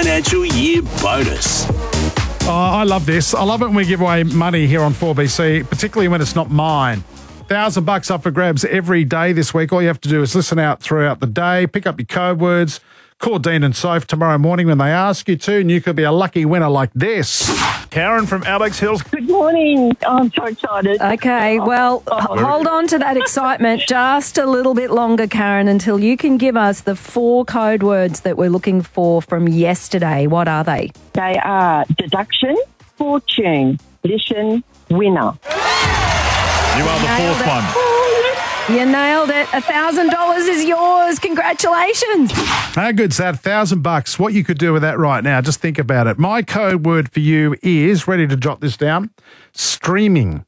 financial year bonus. Oh, I love this. I love it when we give away money here on 4BC, particularly when it's not mine. $1,000 up for grabs every day this week. All you have to do is listen out throughout the day, pick up your code words, call Dean and Soph tomorrow morning when they ask you to, and you could be a lucky winner like this. Karen from Alex Hills. Good morning. I'm so excited. Okay, well, hold on to that excitement just a little bit longer, Karen, until you can give us the 4 code words that we're looking for from yesterday. What are they? They are deduction, fortune, addition, winner. You are the fourth one. You nailed it. $1,000 is yours. Congratulations. How good's that? $1,000. What you could do with that right now, just think about it. My code word for you is, ready to jot this down, streaming.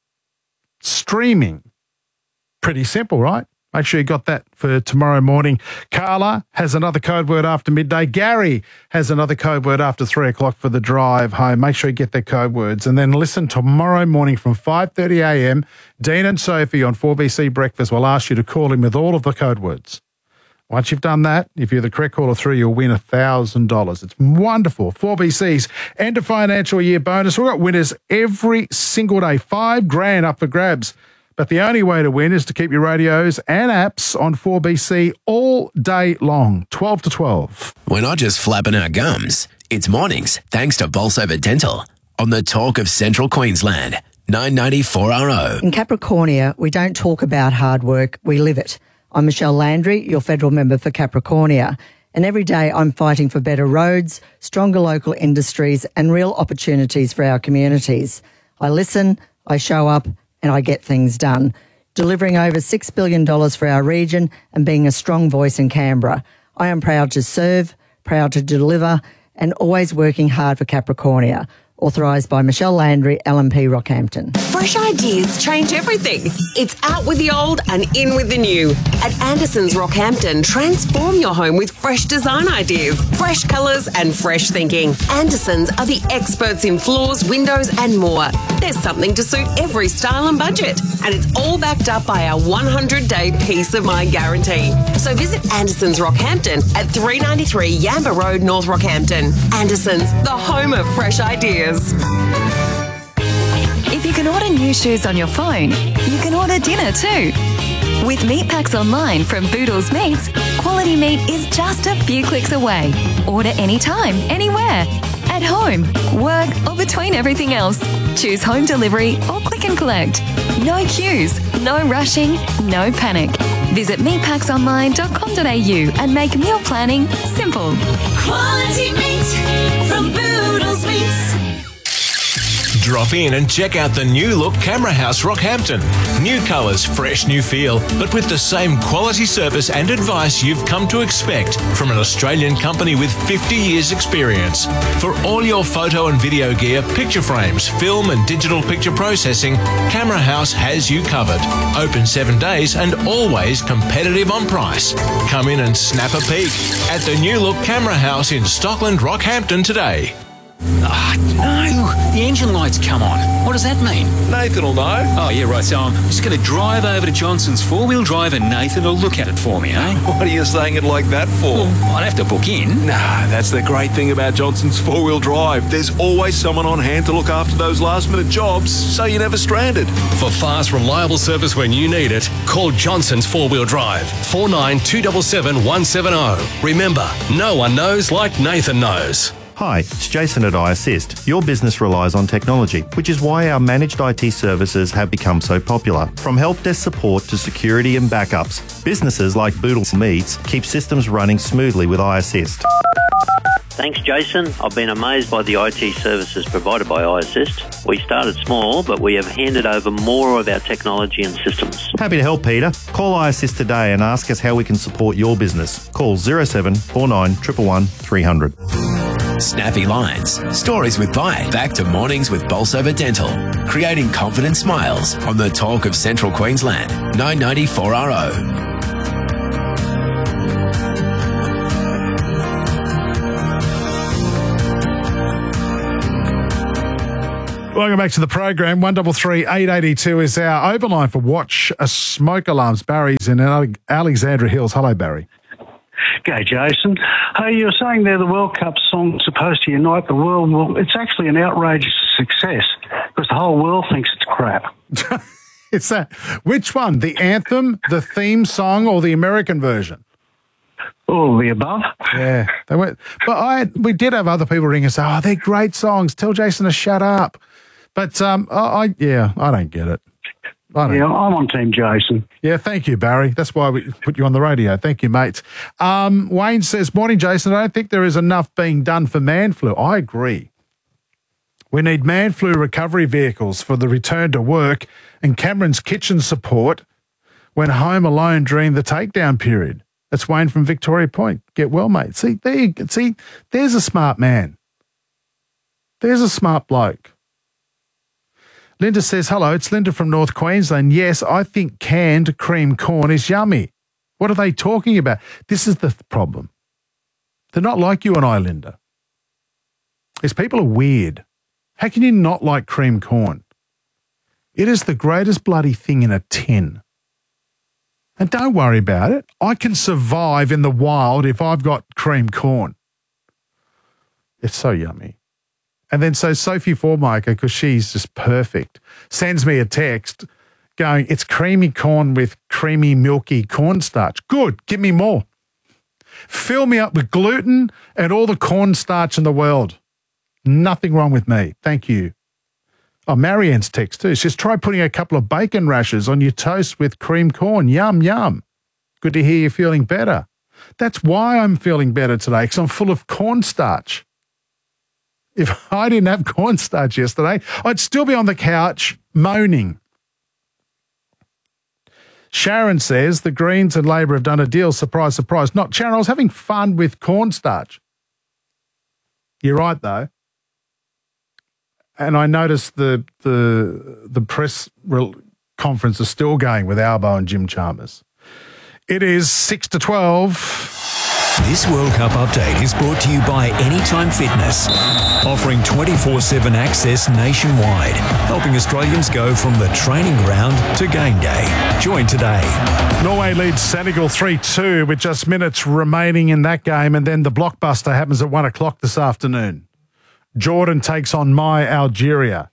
Streaming. Pretty simple, right? Make sure you got that for tomorrow morning. Carla has another code word after midday. Gary has another code word after 3 o'clock for the drive home. Make sure you get their code words. And then listen tomorrow morning from 5:30 a.m. Dean and Sophie on 4BC Breakfast will ask you to call in with all of the code words. Once you've done that, if you're the correct caller through, you'll win $1,000. It's wonderful. 4BC's end of financial year bonus. We've got winners every single day. $5,000 up for grabs. But the only way to win is to keep your radios and apps on 4BC all day long, 12 to 12. We're not just flapping our gums. It's mornings, thanks to Bolsover Dental. On the talk of Central Queensland, 994RO. In Capricornia, we don't talk about hard work, we live it. I'm Michelle Landry, your federal member for Capricornia. And every day I'm fighting for better roads, stronger local industries and real opportunities for our communities. I listen, I show up, and I get things done, delivering over $6 billion for our region and being a strong voice in Canberra. I am proud to serve, proud to deliver, and always working hard for Capricornia. Authorised by Michelle Landry, LNP Rockhampton. Fresh ideas change everything. It's out with the old and in with the new. At Anderson's Rockhampton, transform your home with fresh design ideas, fresh colours and fresh thinking. Anderson's are the experts in floors, windows and more. There's something to suit every style and budget. And it's all backed up by our 100-day peace of mind guarantee. So visit Anderson's Rockhampton at 393 Yamba Road, North Rockhampton. Anderson's, the home of fresh ideas. If you can order new shoes on your phone, you can order dinner too. With Meat Packs Online from Boodles Meats, quality meat is just a few clicks away. Order anytime, anywhere. At home, work or between everything else. Choose home delivery or click and collect. No queues, no rushing, no panic. Visit meatpacksonline.com.au and make meal planning simple. Quality meat from Boodles Meats. Drop in and check out the new look Camera House Rockhampton. New colours, fresh new feel, but with the same quality service and advice you've come to expect from an Australian company with 50 years experience. For all your photo and video gear, picture frames, film and digital picture processing, Camera House has you covered. Open 7 days and always competitive on price. Come in and snap a peek at the new look Camera House in Stockland, Rockhampton today. No, the engine light's come on. What does that mean? Nathan will know. Oh, yeah, right, so I'm just going to drive over to Johnson's four-wheel drive and Nathan will look at it for me, eh? What are you saying it like that for? Well, I'd have to book in. Nah, that's the great thing about Johnson's four-wheel drive. There's always someone on hand to look after those last-minute jobs, so you're never stranded. For fast, reliable service when you need it, call Johnson's four-wheel drive, 492777 170. Remember, no one knows like Nathan knows. Hi, it's Jason at iAssist. Your business relies on technology, which is why our managed IT services have become so popular. From help desk support to security and backups, businesses like Boodles Meats keep systems running smoothly with iAssist. Thanks, Jason. I've been amazed by the IT services provided by iAssist. We started small, but we have handed over more of our technology and systems. Happy to help, Peter. Call iAssist today and ask us how we can support your business. Call 0749 111 300. Snappy lines, stories with bite. Back to mornings with Bolsover Dental. Creating confident smiles on the talk of Central Queensland. 994RO. Welcome back to the program. 133 882 is our open line for Watch a Smoke Alarms. Barry's in Alexandra Hills. Hello, Barry. G'day, Jason. Hey, you were saying there the World Cup song's supposed to unite the world. Well, it's actually an outrageous success because the whole world thinks it's crap. It's that. Which one? The anthem, the theme song, or the American version? All of the above. Yeah, they went. But we did have other people ring and say, "Oh, they're great songs. Tell Jason to shut up." But I don't get it. I'm on Team Jason. Yeah, thank you, Barry. That's why we put you on the radio. Thank you, mate. Wayne says, "Morning, Jason. I don't think there is enough being done for man flu." I agree. We need man flu recovery vehicles for the return to work and Cameron's kitchen support when home alone during the takedown period. That's Wayne from Victoria Point. Get well, mate. See, there's a smart man. There's a smart bloke. Linda says, hello, it's Linda from North Queensland. Yes, I think canned cream corn is yummy. What are they talking about? This is the problem. They're not like you and I, Linda. These people are weird. How can you not like cream corn? It is the greatest bloody thing in a tin. And don't worry about it. I can survive in the wild if I've got cream corn. It's so yummy. And then so Sophie Formaker, because she's just perfect, sends me a text going, it's creamy corn with creamy, milky cornstarch. Good, give me more. Fill me up with gluten and all the cornstarch in the world. Nothing wrong with me. Thank you. Oh, Marianne's text too. She says, try putting a couple of bacon rashers on your toast with cream corn. Yum, yum. Good to hear you're feeling better. That's why I'm feeling better today, because I'm full of cornstarch. If I didn't have cornstarch yesterday, I'd still be on the couch moaning. Sharon says the Greens and Labor have done a deal. Surprise, surprise. Not Sharon, I was having fun with cornstarch. You're right, though. And I noticed the press conference is still going with Albo and Jim Chalmers. It is 6 to 12. This World Cup update is brought to you by Anytime Fitness, offering 24/7 access nationwide, helping Australians go from the training ground to game day. Join today. Norway leads Senegal 3-2 with just minutes remaining in that game, and then the blockbuster happens at 1 o'clock this afternoon. Jordan takes on my Algeria.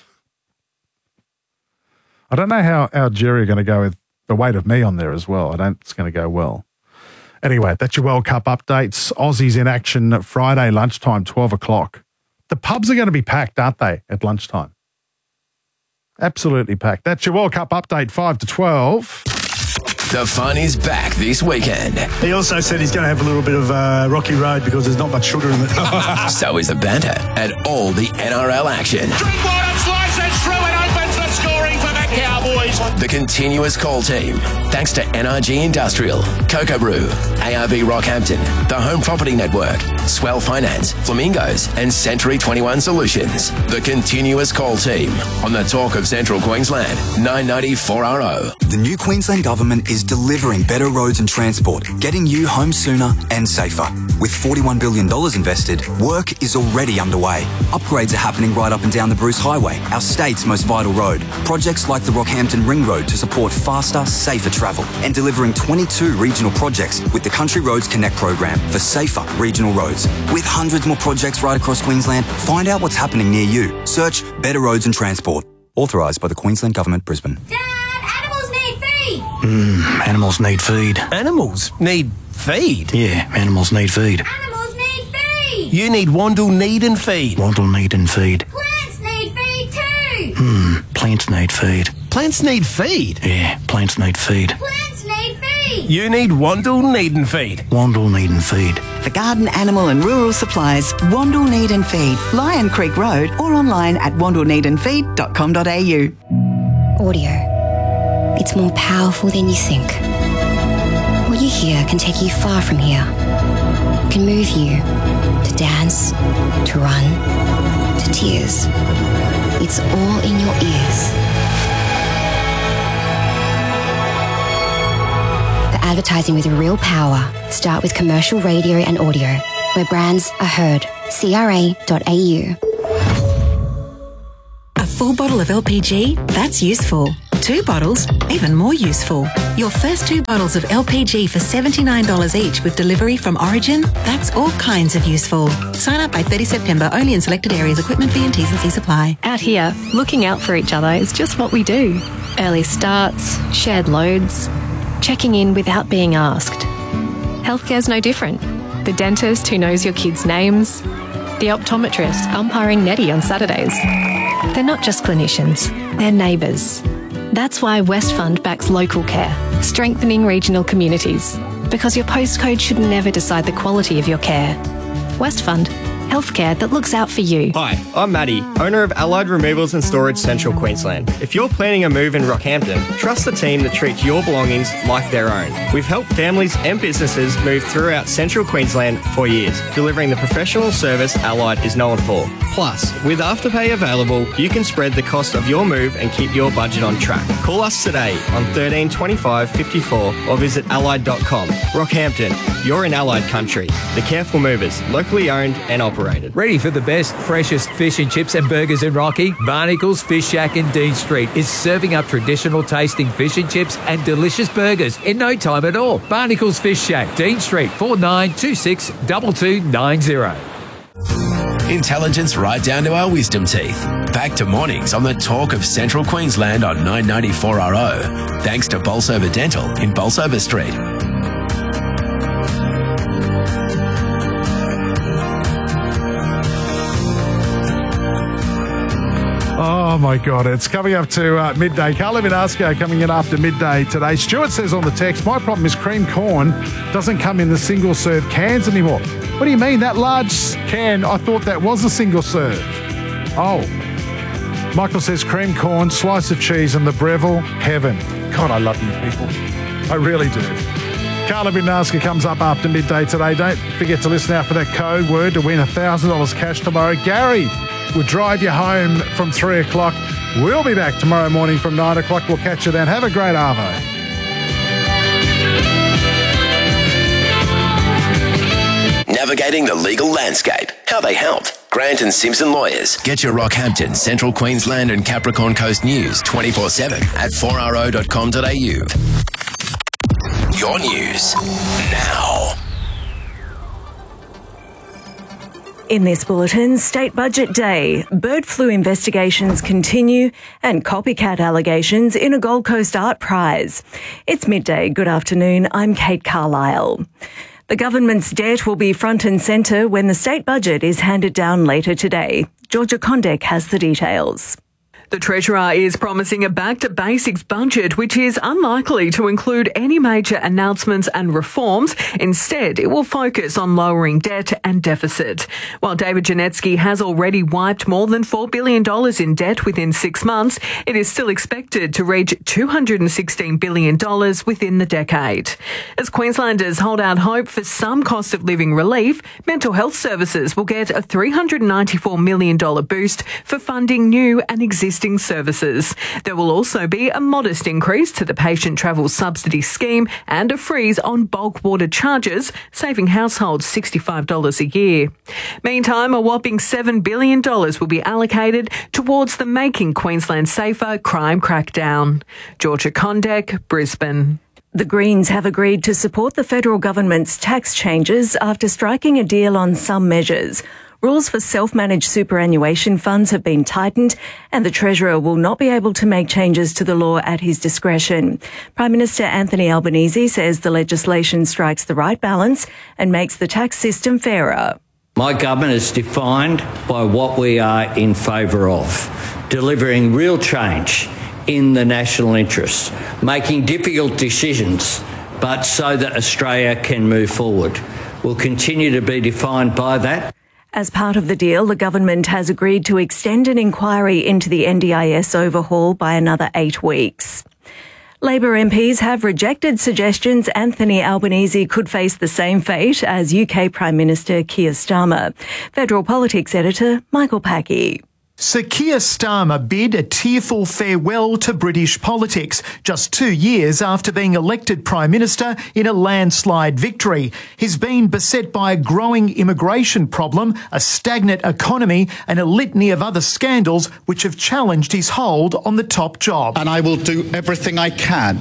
I don't know how Algeria are going to go with the weight of me on there as well. I don't think it's going to go well. Anyway, that's your World Cup updates. Aussies in action Friday lunchtime, 12 o'clock. The pubs are going to be packed, aren't they, at lunchtime? Absolutely packed. That's your World Cup update, 5 to 12. The fun is back this weekend. He also said he's going to have a little bit of rocky road because there's not much sugar in it. So is the banter and all the NRL action. Drinkwater slices through and opens the scoring for the Cowboys. The continuous call team, thanks to NRG Industrial, Cocoa Brew, ARB Rockhampton, the Home Property Network, Swell Finance, Flamingos, and Century 21 Solutions. The continuous call team on the Talk of Central Queensland, 990 4RO. The new Queensland Government is delivering better roads and transport, getting you home sooner and safer. With $41 billion invested, work is already underway. Upgrades are happening right up and down the Bruce Highway, our state's most vital road. Projects like the Rockhampton Ring Road to support faster, safer travel, and delivering 22 regional projects with the Country Roads Connect program for safer regional roads. With hundreds more projects right across Queensland, find out what's happening near you. Search Better Roads and Transport. Authorised by the Queensland Government, Brisbane. Animals need feed. Animals need feed? Yeah, animals need feed. Animals need feed. You need Wandle Need and Feed. Wandle Need and Feed. Plants need feed too. Plants need feed. Plants need feed? Yeah, plants need feed. Plants need feed. You need Wandle Need and Feed. Wandle Need and Feed. For garden, animal and rural supplies, Wandle Need and Feed, Lion Creek Road, or online at wandleneedandfeed.com.au. Audio. It's more powerful than you think. What you hear can take you far from here. It can move you to dance, to run, to tears. It's all in your ears. For advertising with real power, start with commercial radio and audio, where brands are heard. CRA.au. A full bottle of LPG? That's useful. 2 bottles? Even more useful. Your first 2 bottles of LPG for $79 each with delivery from Origin? That's all kinds of useful. Sign up by 30 September only in selected areas. Equipment fee and T's and C's apply. Out here, looking out for each other is just what we do. Early starts, shared loads, checking in without being asked. Healthcare's no different. The dentist who knows your kids' names, the optometrist umpiring Nettie on Saturdays. They're not just clinicians, they're neighbours. That's why Westfund backs local care, strengthening regional communities. Because your postcode should never decide the quality of your care. Westfund, healthcare that looks out for you. Hi, I'm Matty, owner of Allied Removals and Storage Central Queensland. If you're planning a move in Rockhampton, trust the team that treats your belongings like their own. We've helped families and businesses move throughout Central Queensland for years, delivering the professional service Allied is known for. Plus, with Afterpay available, you can spread the cost of your move and keep your budget on track. Call us today on 13 25 54 or visit allied.com. Rockhampton, you're in Allied country. The Careful Movers, locally owned and operated. Ready for the best, freshest fish and chips and burgers in Rocky? Barnacles Fish Shack in Dean Street is serving up traditional tasting fish and chips and delicious burgers in no time at all. Barnacles Fish Shack, Dean Street, 4926 2290. Intelligence right down to our wisdom teeth. Back to mornings on the talk of Central Queensland on 994RO. Thanks to Bolsover Dental in Bolsover Street. Oh, my God. It's coming up to midday. Carla Vinasco coming in after midday today. Stuart says on the text, my problem is cream corn doesn't come in the single-serve cans anymore. What do you mean? That large can, I thought that was a single-serve. Oh. Michael says cream corn, slice of cheese and the Breville, heaven. God, I love you people. I really do. Carla Vinasco comes up after midday today. Don't forget to listen out for that code word to win $1,000 cash tomorrow. Gary will drive you home from 3 o'clock. We'll be back tomorrow morning from 9 o'clock. We'll catch you then. Have a great Arvo. Navigating the legal landscape. How they helped. Grant and Simpson Lawyers. Get your Rockhampton, Central Queensland and Capricorn Coast news 24/7 at 4ro.com.au. Your news now. In this bulletin, State Budget Day, bird flu investigations continue and copycat allegations in a Gold Coast Art Prize. It's midday. Good afternoon. I'm Kate Carlisle. The government's debt will be front and centre when the state budget is handed down later today. Georgia Kondek has the details. The Treasurer is promising a back-to-basics budget which is unlikely to include any major announcements and reforms. Instead, it will focus on lowering debt and deficit. While David Janetsky has already wiped more than $4 billion in debt within 6 months, it is still expected to reach $216 billion within the decade. As Queenslanders hold out hope for some cost of living relief, mental health services will get a $394 million boost for funding new and existing services. There will also be a modest increase to the patient travel subsidy scheme and a freeze on bulk water charges, saving households $65 a year. Meantime, a whopping $7 billion will be allocated towards the Making Queensland Safer crime crackdown. Georgia Kondek, Brisbane. The Greens have agreed to support the federal government's tax changes after striking a deal on some measures. Rules for self-managed superannuation funds have been tightened and the Treasurer will not be able to make changes to the law at his discretion. Prime Minister Anthony Albanese says the legislation strikes the right balance and makes the tax system fairer. My government is defined by what we are in favour of, delivering real change in the national interest, making difficult decisions, but so that Australia can move forward. We'll continue to be defined by that. As part of the deal, the government has agreed to extend an inquiry into the NDIS overhaul by another 8 weeks. Labor MPs have rejected suggestions Anthony Albanese could face the same fate as UK Prime Minister Keir Starmer. Federal Politics Editor Michael Packey. Sir Keir Starmer bid a tearful farewell to British politics just 2 years after being elected Prime Minister in a landslide victory. He's been beset by a growing immigration problem, a stagnant economy and a litany of other scandals which have challenged his hold on the top job. And I will do everything I can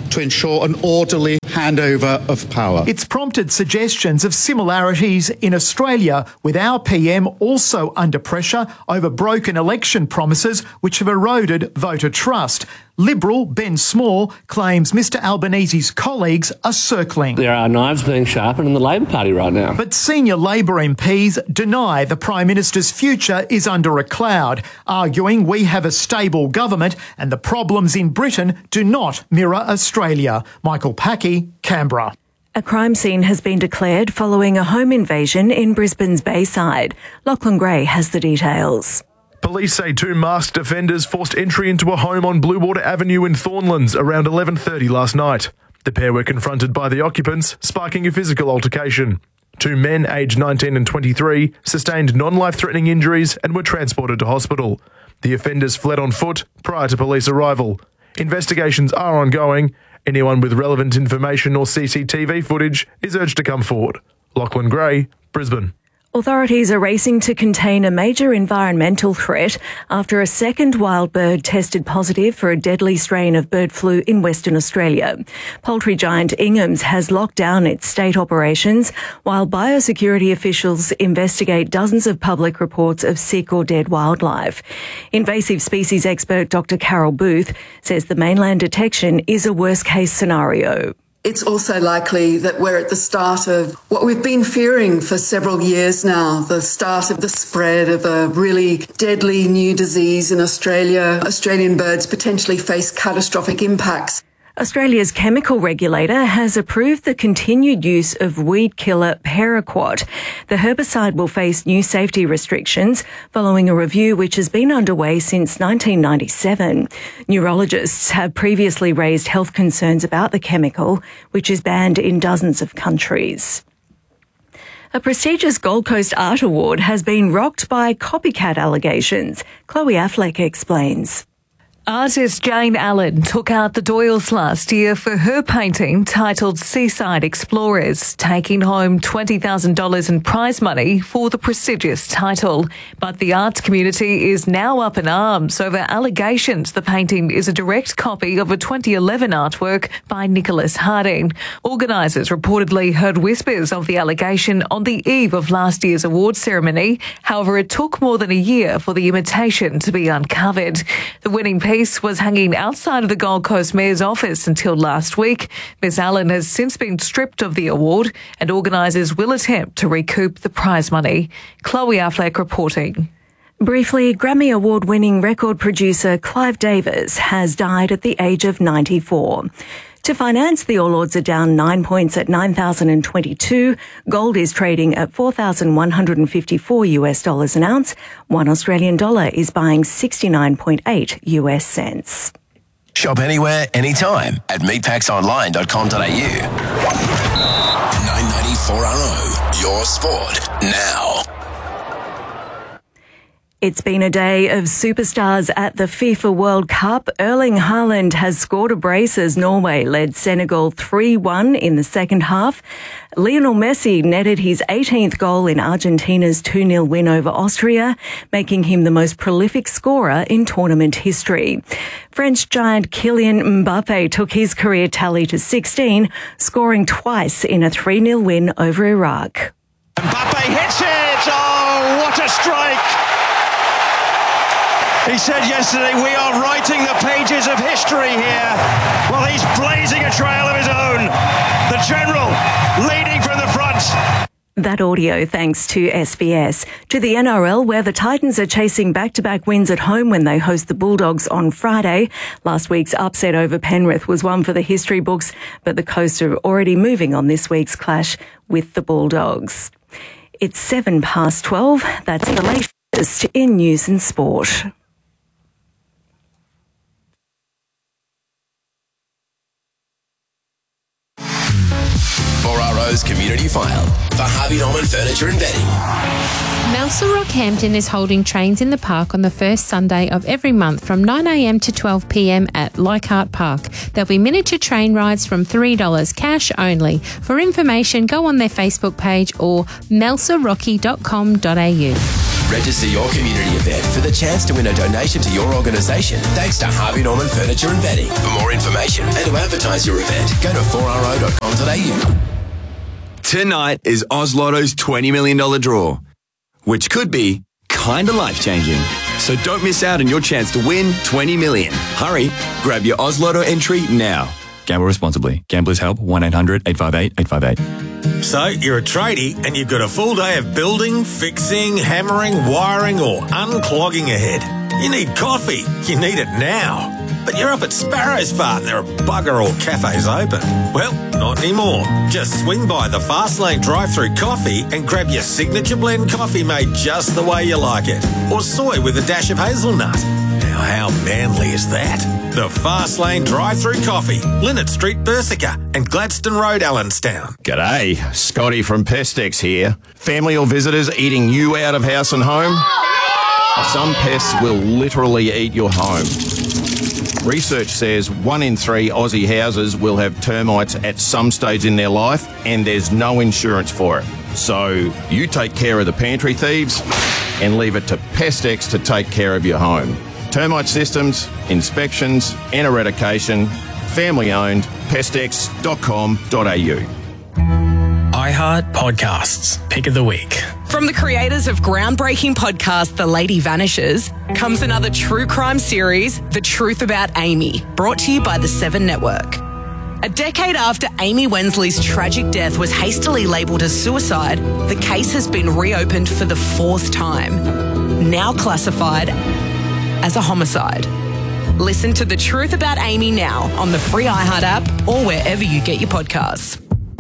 to ensure an orderly handover of power. It's prompted suggestions of similarities in Australia, with our PM also under pressure over broken election promises which have eroded voter trust. Liberal Ben Small claims Mr Albanese's colleagues are circling. There are knives being sharpened in the Labor Party right now. But senior Labor MPs deny the Prime Minister's future is under a cloud, arguing we have a stable government and the problems in Britain do not mirror Australia. Michael Packey, Canberra. A crime scene has been declared following a home invasion in Brisbane's Bayside. Lachlan Gray has the details. Police say two masked offenders forced entry into a home on Bluewater Avenue in Thornlands around 11:30 last night. The pair were confronted by the occupants, sparking a physical altercation. Two men, aged 19 and 23, sustained non-life-threatening injuries and were transported to hospital. The offenders fled on foot prior to police arrival. Investigations are ongoing. Anyone with relevant information or CCTV footage is urged to come forward. Lachlan Gray, Brisbane. Authorities are racing to contain a major environmental threat after a second wild bird tested positive for a deadly strain of bird flu in Western Australia. Poultry giant Ingham's has locked down its state operations while biosecurity officials investigate dozens of public reports of sick or dead wildlife. Invasive species expert Dr. Carol Booth says the mainland detection is a worst-case scenario. It's also likely that we're at the start of what we've been fearing for several years now, the start of the spread of a really deadly new disease in Australia. Australian birds potentially face catastrophic impacts. Australia's chemical regulator has approved the continued use of weed killer paraquat. The herbicide will face new safety restrictions following a review which has been underway since 1997. Neurologists have previously raised health concerns about the chemical, which is banned in dozens of countries. A prestigious Gold Coast Art Award has been rocked by copycat allegations. Chloe Affleck explains. Artist Jane Allen took out the Doyles last year for her painting titled Seaside Explorers, taking home $20,000 in prize money for the prestigious title. But the arts community is now up in arms over allegations the painting is a direct copy of a 2011 artwork by Nicholas Harding. Organisers reportedly heard whispers of the allegation on the eve of last year's awards ceremony. However, it took more than a year for the imitation to be uncovered. The winning piece was hanging outside of the Gold Coast Mayor's office until last week. Ms Allen has since been stripped of the award and organisers will attempt to recoup the prize money. Chloe Affleck reporting. Briefly, Grammy Award-winning record producer Clive Davis has died at the age of 94. To finance, the All Ords are down 9 points at 9,022. Gold is trading at $4,154 an ounce. 1 Australian dollar is buying 69.8 US cents. Shop anywhere, anytime at meatpacksonline.com.au. 994RO, your sport now. It's been a day of superstars at the FIFA World Cup. Erling Haaland has scored a brace as Norway led Senegal 3-1 in the second half. Lionel Messi netted his 18th goal in Argentina's 2-0 win over Austria, making him the most prolific scorer in tournament history. French giant Kylian Mbappe took his career tally to 16, scoring twice in a 3-0 win over Iraq. Mbappe hits it! Oh, what a strike! He said yesterday, we are writing the pages of history here. Well, he's blazing a trail of his own. The general leading from the front. That audio thanks to SBS. To the NRL, where the Titans are chasing back-to-back wins at home when they host the Bulldogs on Friday. Last week's upset over Penrith was one for the history books, but the Coast are already moving on this week's clash with the Bulldogs. It's 12:07. That's the latest in news and sport. 4RO's Community File for Harvey Norman Furniture and Bedding. Melsa Rockhampton is holding Trains in the Park on the first Sunday of every month from 9am to 12pm at Leichhardt Park. There'll be miniature train rides from $3, cash only. For information, go on their Facebook page or melsarocky.com.au. Register your community event for the chance to win a donation to your organisation thanks to Harvey Norman Furniture and Bedding. For more information and to advertise your event, go to 4ro.com.au. Tonight is Oz Lotto's $20 million draw, which could be kind of life-changing. So don't miss out on your chance to win $20 million. Hurry, grab your Oz Lotto entry now. Gamble responsibly. Gamblers Help, 1-800-858-858. So, you're a tradie and you've got a full day of building, fixing, hammering, wiring or unclogging ahead. You need coffee. You need it now. But you're up at Sparrow's Farm. There are bugger all cafes open. Well, not anymore. Just swing by the Fastlane drive-through coffee and grab your signature blend coffee made just the way you like it. Or soy with a dash of hazelnut. Now, how manly is that? The Fastlane drive-through coffee. Linnet Street, Bersica and Gladstone Road, Allenstown. G'day, Scotty from Pestex here. Family or visitors eating you out of house and home? Some pests will literally eat your home. Research says 1 in 3 Aussie houses will have termites at some stage in their life, and there's no insurance for it. So you take care of the pantry thieves and leave it to Pestex to take care of your home. Termite systems, inspections and eradication, family owned, pestex.com.au. iHeart Podcasts, Pick of the Week. From the creators of groundbreaking podcast The Lady Vanishes comes another true crime series, The Truth About Amy, brought to you by the 7 Network. A decade after Amy Wensley's tragic death was hastily labelled as suicide, the case has been reopened for the 4th time, now classified as a homicide. Listen to The Truth About Amy now on the free iHeart app or wherever you get your podcasts.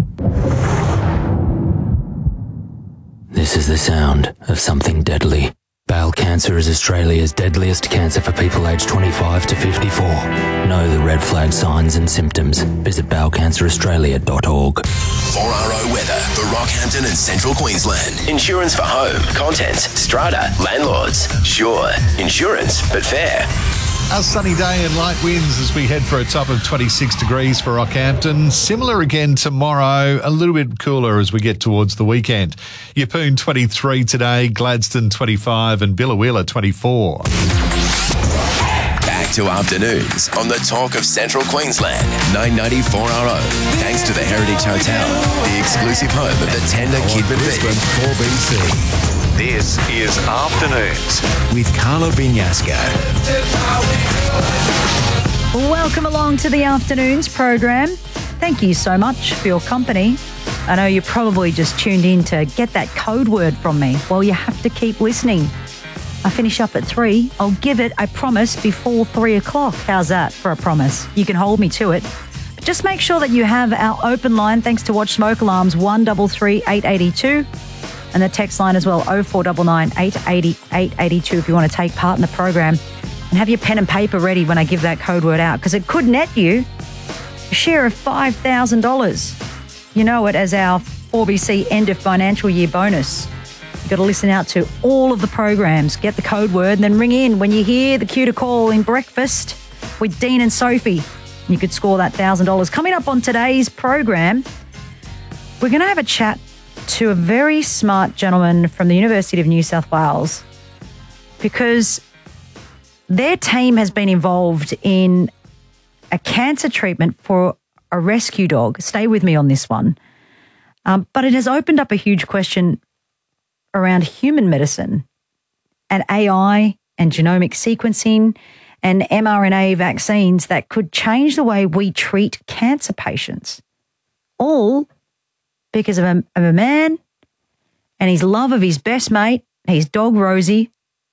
This is the sound of something deadly. Bowel cancer is Australia's deadliest cancer for people aged 25 to 54. Know the red flag signs and symptoms. Visit bowelcanceraustralia.org. 4RO weather for Rockhampton and Central Queensland. Insurance for home, contents, strata, landlords. Sure, insurance, but fair. A sunny day and light winds as we head for a top of 26 degrees for Rockhampton. Similar again tomorrow, a little bit cooler as we get towards the weekend. Yeppoon 23 today, Gladstone 25 and Biloela 24. Back to afternoons on the talk of Central Queensland, 994RO. Thanks to the Heritage Hotel, the exclusive home of the tender Kidman beef. 4BC. This is Afternoons with Carla Vinyasco. Welcome along to the Afternoons program. Thank you so much for your company. I know you probably just tuned in to get that code word from me. Well, you have to keep listening. I finish up at 3. I'll give it, I promise, before 3 o'clock. How's that for a promise? You can hold me to it. But just make sure that you have our open line, thanks to Watch Smoke Alarms, 133 882. And the text line as well, 0499 880 882 if you want to take part in the program. And have your pen and paper ready when I give that code word out, because it could net you a share of $5,000. You know it as our 4BC end of financial year bonus. You've got to listen out to all of the programs, get the code word, and then ring in when you hear the cue to call in breakfast with Dean and Sophie. You could score that $1,000. Coming up on today's program, we're going to have a chat to a very smart gentleman from the University of New South Wales, because their team has been involved in a cancer treatment for a rescue dog. Stay with me on this one. But it has opened up a huge question around human medicine and AI and genomic sequencing and mRNA vaccines that could change the way we treat cancer patients. All because of a man and his love of his best mate, his dog Rosie,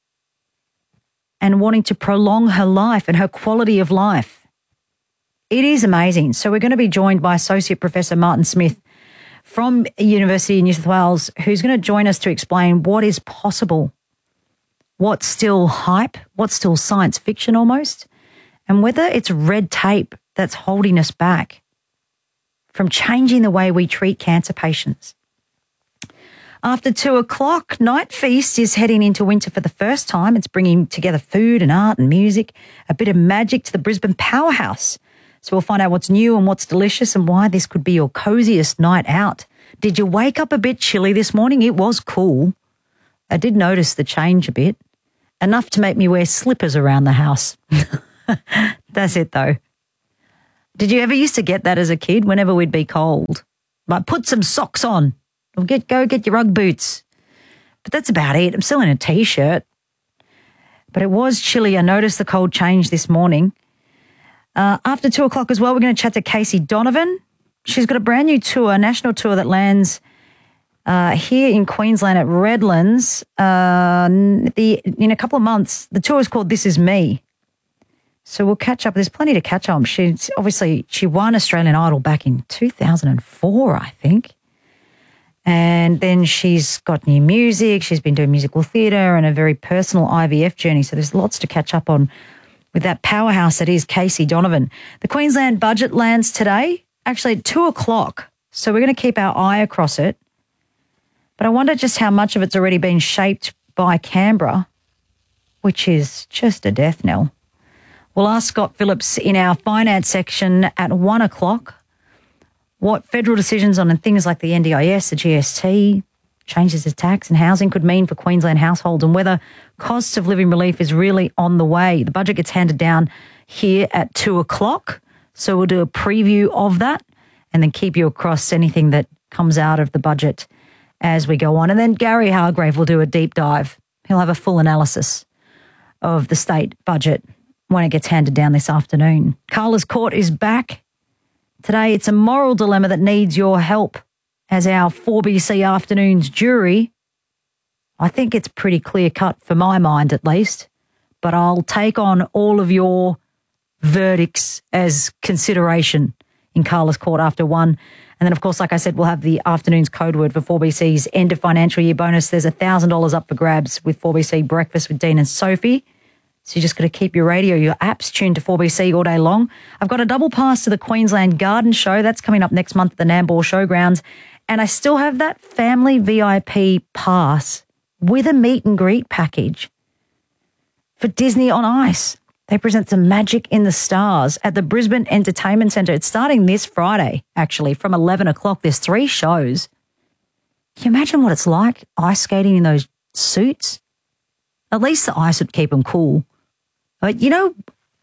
and wanting to prolong her life and her quality of life. It is amazing. So we're going to be joined by Associate Professor Martin Smith from University of New South Wales, who's going to join us to explain what is possible, what's still hype, what's still science fiction almost, and whether it's red tape that's holding us back from changing the way we treat cancer patients. After 2 o'clock, Night Feast is heading into winter for the first time. It's bringing together food and art and music, a bit of magic to the Brisbane powerhouse. So we'll find out what's new and what's delicious and why this could be your coziest night out. Did you wake up a bit chilly this morning? It was cool. I did notice the change a bit, enough to make me wear slippers around the house. That's it, though. Did you ever used to get that as a kid whenever we'd be cold? Like, put some socks on or go get your Ugg boots. But that's about it. I'm still in a T-shirt. But it was chilly. I noticed the cold change this morning. After 2 o'clock as well, we're going to chat to Casey Donovan. She's got a brand new tour, a national tour that lands here in Queensland at Redlands in a couple of months. The tour is called This Is Me. So we'll catch up. There's plenty to catch up. She won Australian Idol back in 2004, I think. And then she's got new music. She's been doing musical theatre and a very personal IVF journey. So there's lots to catch up on with that powerhouse that is Casey Donovan. The Queensland budget lands today, actually at 2 o'clock. So we're going to keep our eye across it. But I wonder just how much of it's already been shaped by Canberra, which is just a death knell. We'll ask Scott Phillips in our finance section at 1 o'clock what federal decisions on things like the NDIS, the GST, changes to tax and housing could mean for Queensland households and whether cost of living relief is really on the way. The budget gets handed down here at 2 o'clock, so we'll do a preview of that and then keep you across anything that comes out of the budget as we go on. And then Gary Hargrave will do a deep dive. He'll have a full analysis of the state budget when it gets handed down this afternoon. Carla's Court is back. Today it's a moral dilemma that needs your help. As our 4BC Afternoons jury, I think it's pretty clear-cut for my mind at least, but I'll take on all of your verdicts as consideration in Carla's Court after 1. And then, of course, like I said, we'll have the afternoon's code word for 4BC's end of financial year bonus. There's $1,000 up for grabs with 4BC Breakfast with Dean and Sophie. So you just got to keep your radio, your apps tuned to 4BC all day long. I've got a double pass to the Queensland Garden Show. That's coming up next month at the Nambour Showgrounds. And I still have that family VIP pass with a meet and greet package for Disney on Ice. They present some Magic in the Stars at the Brisbane Entertainment Centre. It's starting this Friday, actually, from 11 o'clock. There's 3 shows. Can you imagine what it's like ice skating in those suits? At least the ice would keep them cool. But, you know,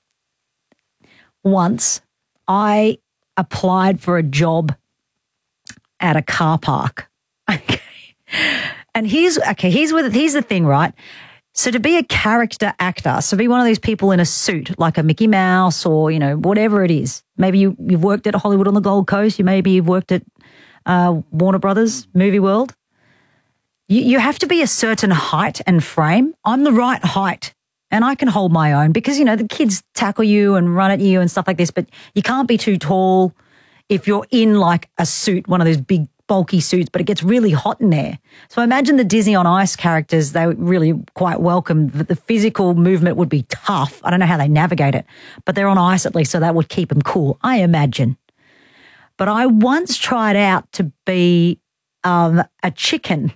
once I applied for a job at a car park. Okay. And here's the thing, right? So to be a character actor, so be one of these people in a suit, like a Mickey Mouse or, you know, whatever it is. Maybe you've worked at Hollywood on the Gold Coast. You've worked at Warner Brothers Movie World. You have to be a certain height and frame. I'm the right height and I can hold my own because, you know, the kids tackle you and run at you and stuff like this, but you can't be too tall if you're in like a suit, one of those big bulky suits, but it gets really hot in there. So I imagine the Disney on Ice characters, they really quite welcome. The physical movement would be tough. I don't know how they navigate it, but they're on ice at least, so that would keep them cool, I imagine. But I once tried out to be a chicken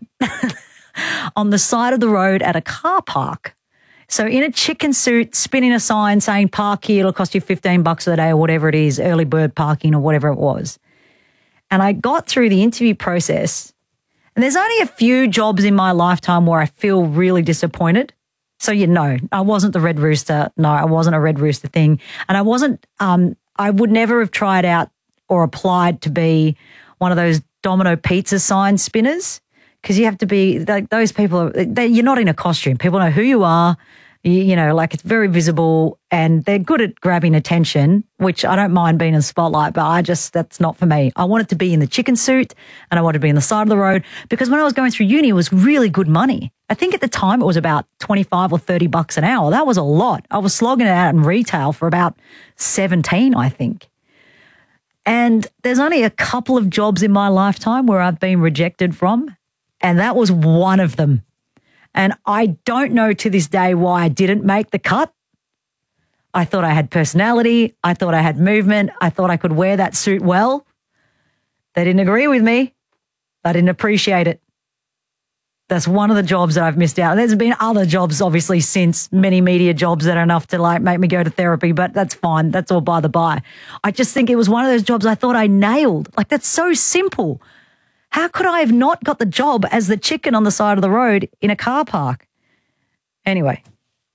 on the side of the road at a car park. So in a chicken suit, spinning a sign saying park here, it'll cost you $15 a day or whatever it is, early bird parking or whatever it was. And I got through the interview process, and there's only a few jobs in my lifetime where I feel really disappointed. So, you know, I wasn't the Red Rooster. No, I wasn't a Red Rooster thing. And I wasn't, I would never have tried out or applied to be one of those Domino pizza sign spinners because you have to be, like, those people, you're not in a costume. People know who you are. You know, like it's very visible and they're good at grabbing attention, which I don't mind being in the spotlight, but that's not for me. I wanted to be in the chicken suit and I wanted to be on the side of the road because when I was going through uni, it was really good money. I think at the time it was about $25 or $30 an hour. That was a lot. I was slogging it out in retail for about 17, I think. And there's only a couple of jobs in my lifetime where I've been rejected from, and that was one of them. And I don't know to this day why I didn't make the cut. I thought I had personality. I thought I had movement. I thought I could wear that suit well. They didn't agree with me. I didn't appreciate it. That's one of the jobs that I've missed out. There's been other jobs, obviously, since, many media jobs that are enough to like make me go to therapy, but that's fine. That's all by the by. I just think it was one of those jobs I thought I nailed. Like, that's so simple. How could I have not got the job as the chicken on the side of the road in a car park? Anyway,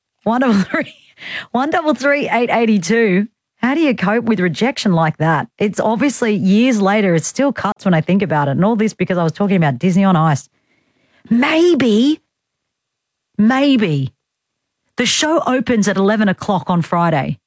133 882. How do you cope with rejection like that? It's obviously years later, it still cuts when I think about it. And all this because I was talking about Disney on Ice. Maybe the show opens at 11 o'clock on Friday.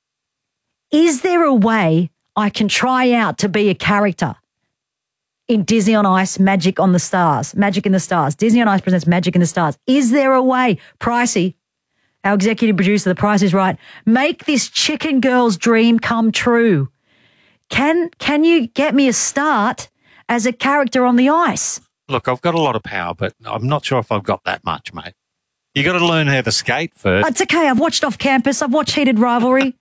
Is there a way I can try out to be a character in Disney on Ice, Magic in the Stars? Disney on Ice presents Magic in the Stars. Is there a way, Pricey, our executive producer, The Price is Right, make this chicken girl's dream come true? Can you get me a start as a character on the ice? Look, I've got a lot of power, but I'm not sure if I've got that much, mate. You got to learn how to skate first. It's okay. I've watched Off Campus. I've watched Heated Rivalry.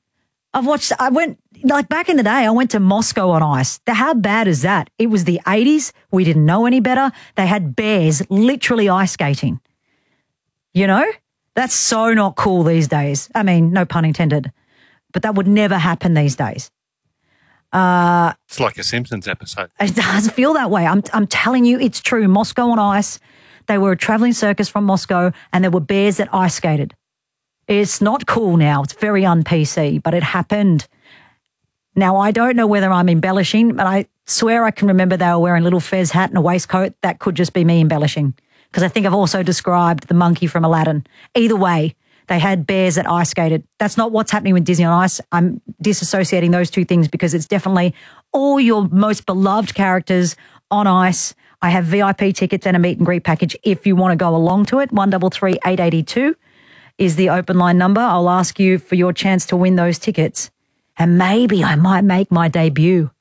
Back in the day, I went to Moscow on ice. How bad is that? It was the 80s. We didn't know any better. They had bears literally ice skating. You know? That's so not cool these days. I mean, no pun intended. But that would never happen these days. It's like a Simpsons episode. It does feel that way. I'm telling you, it's true. Moscow on Ice. They were a traveling circus from Moscow, and there were bears that ice skated. It's not cool now. It's very un-PC, but it happened. Now, I don't know whether I'm embellishing, but I swear I can remember they were wearing a little fez hat and a waistcoat. That could just be me embellishing, because I think I've also described the monkey from Aladdin. Either way, they had bears that ice skated. That's not what's happening with Disney on Ice. I'm disassociating those two things because it's definitely all your most beloved characters on ice. I have VIP tickets and a meet and greet package if you want to go along to it. 133 882 is the open line number. I'll ask you for your chance to win those tickets. And maybe I might make my debut.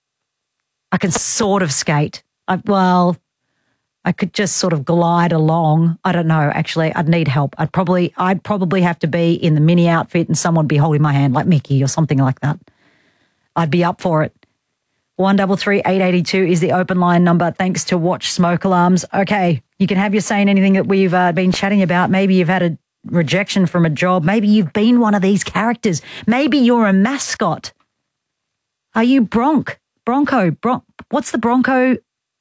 I can sort of skate. I could just sort of glide along. I don't know, actually. I'd need help. I'd probably have to be in the mini outfit and someone be holding my hand like Mickey or something like that. I'd be up for it. 133 882 is the open line number, thanks to Watch Smoke Alarms. Okay, you can have your say in anything that we've been chatting about. Maybe you've had a rejection from a job. Maybe you've been one of these characters. Maybe you're a mascot. Are you Bronco? What's the Bronco?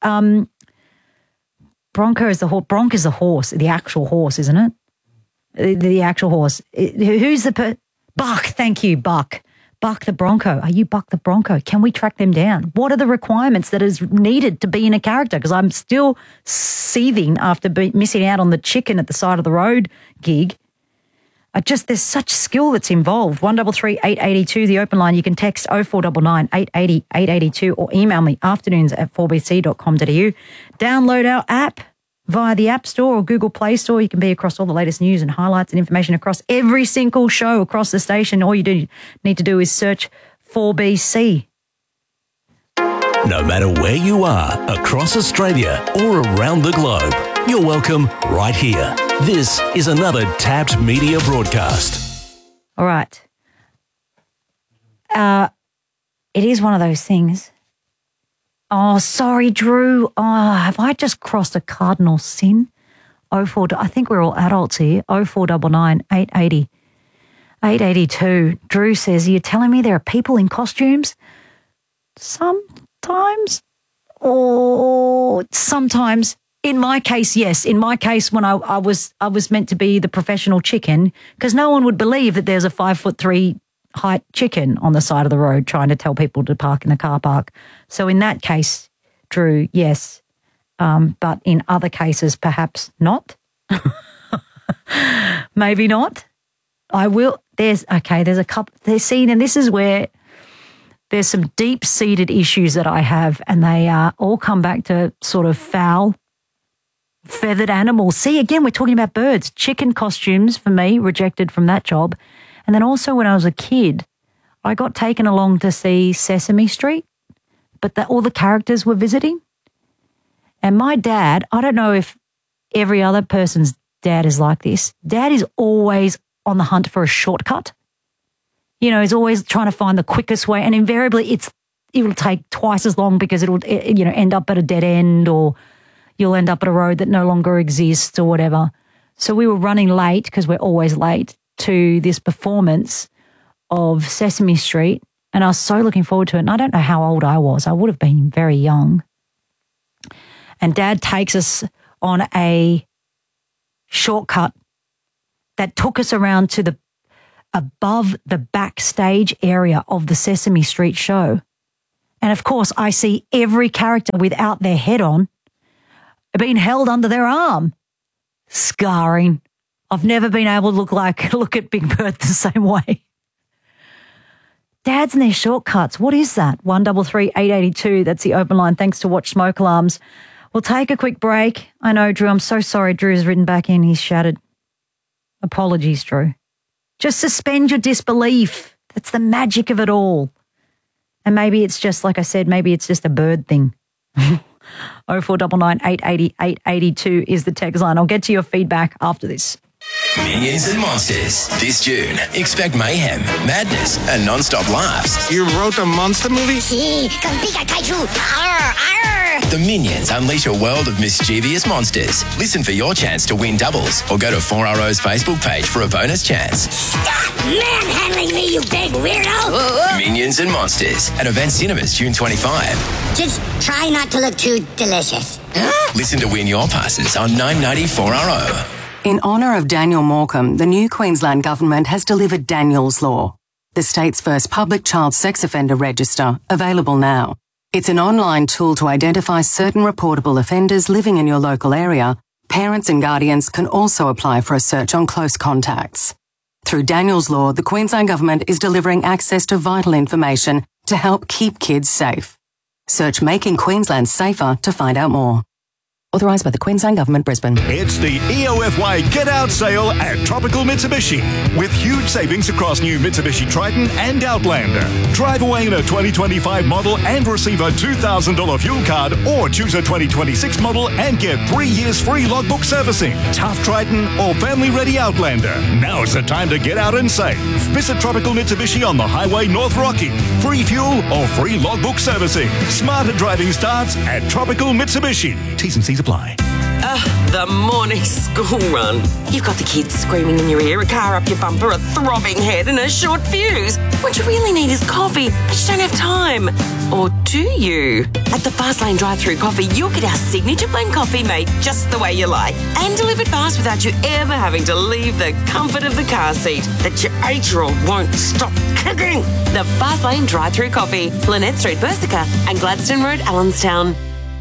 Bronco is the horse. Bronc is the horse, the actual horse, isn't it? The actual horse. Who's the Buck? Thank you, Buck. Buck the Bronco. Are you Buck the Bronco? Can we track them down? What are the requirements that is needed to be in a character? Because I'm still seething after missing out on the chicken at the side of the road gig. There's such skill that's involved. 133 882, the open line. You can text 0499 880 882 or email me afternoons@4bc.com.au. Download our app via the App Store or Google Play Store. You can be across all the latest news and highlights and information across every single show across the station. All you need to do is search 4BC. No matter where you are, across Australia or around the globe, you're welcome right here. This is another Tapped Media broadcast. All right. It is one of those things. Oh, sorry, Drew. Oh, have I just crossed a cardinal sin? I think we're all adults here. 0499 880 882. Drew says, are you telling me there are people in costumes? Sometimes. Or sometimes. In my case, yes. In my case, when I was meant to be the professional chicken, because no one would believe that there's a 5'3" height chicken on the side of the road trying to tell people to park in the car park. So in that case, Drew, yes. But in other cases, perhaps not. Maybe not. I will. There's a couple. And this is where there's some deep-seated issues that I have, and they all come back to sort of foul, feathered animals. See, again, we're talking about birds. Chicken costumes, for me, rejected from that job. And then also when I was a kid, I got taken along to see Sesame Street, but all the characters were visiting. And my dad, I don't know if every other person's dad is like this. Dad is always on the hunt for a shortcut. You know, he's always trying to find the quickest way. And invariably it will take twice as long because it'll, end up at a dead end, or you'll end up at a road that no longer exists or whatever. So we were running late, because we're always late, to this performance of Sesame Street, and I was so looking forward to it. And I don't know how old I was. I would have been very young. and Dad takes us on a shortcut that took us around to the above the backstage area of the Sesame Street show. And of course, I see every character without their head on being held under their arm. Scarring. I've never been able to look at Big Bird the same way. Dads and their shortcuts. What is that? 133 882. That's the open line. Thanks to Watch Smoke Alarms. We'll take a quick break. I know, Drew, I'm so sorry. Drew's written back in. He's shattered. Apologies, Drew. Just suspend your disbelief. That's the magic of it all. And maybe it's just, like I said, maybe it's just a bird thing. 0499 880 882 is the text line. I'll get to your feedback after this. Minions and Monsters. This June, expect mayhem, madness, and non-stop laughs. You wrote a monster movie? Sí, con Pika Kaiju. Arr, arr. The Minions unleash a world of mischievous monsters. Listen for your chance to win doubles or go to 4RO's Facebook page for a bonus chance. Stop manhandling me, you big weirdo. Minions and Monsters at Event Cinemas June 25. Just try not to look too delicious. Listen to win your passes on 990 4RO. In honour of Daniel Morcombe, the new Queensland Government has delivered Daniel's Law, the state's first public child sex offender register, available now. It's an online tool to identify certain reportable offenders living in your local area. Parents and guardians can also apply for a search on close contacts. Through Daniel's Law, the Queensland Government is delivering access to vital information to help keep kids safe. Search Making Queensland Safer to find out more. Authorised by the Queensland Government, Brisbane. It's the EOFY Get Out sale at Tropical Mitsubishi, with huge savings across new Mitsubishi Triton and Outlander. Drive away in a 2025 model and receive a $2,000 fuel card, or choose a 2026 model and get 3 years free logbook servicing. Tough Triton or family-ready Outlander. Now's the time to get out and save. Visit Tropical Mitsubishi on the Highway North Rocky. Free fuel or free logbook servicing. Smarter driving starts at Tropical Mitsubishi. T's and C's apply. The morning school run. You've got the kids screaming in your ear, a car up your bumper, a throbbing head and a short fuse. What you really need is coffee, but you don't have time. Or do you? At the Fastlane drive-through coffee, you'll get our signature blend coffee made just the way you like and delivered fast without you ever having to leave the comfort of the car seat that your 8-year-old won't stop kicking. The Fastlane drive-through coffee, Lynette Street, Persica and Gladstone Road, Allenstown.